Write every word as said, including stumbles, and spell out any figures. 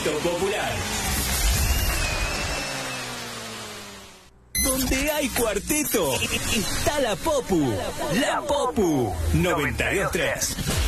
Cuarteto Popular. Donde hay cuarteto, está la Popu. La Popu noventa y dos tres.